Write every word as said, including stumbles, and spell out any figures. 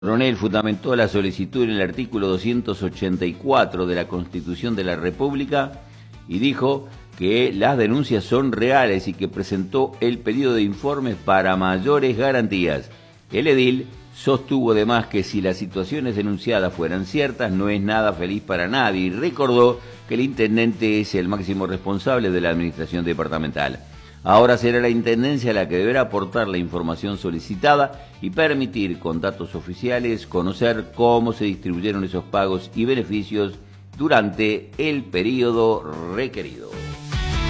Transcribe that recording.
Coronel fundamentó la solicitud en el artículo doscientos ochenta y cuatro de la Constitución de la República y dijo que las denuncias son reales y que presentó el pedido de informes para mayores garantías. El edil sostuvo además que si las situaciones denunciadas fueran ciertas no es nada feliz para nadie y recordó que el intendente es el máximo responsable de la administración departamental. Ahora será la Intendencia la que deberá aportar la información solicitada y permitir con datos oficiales conocer cómo se distribuyeron esos pagos y beneficios durante el periodo requerido.